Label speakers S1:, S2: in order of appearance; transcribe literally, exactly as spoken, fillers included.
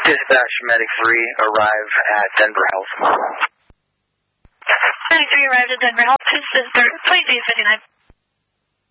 S1: Dispatch, Medic three, arrive at Denver Health.
S2: Medic three arrived at Denver Health. Please be fifty-nine.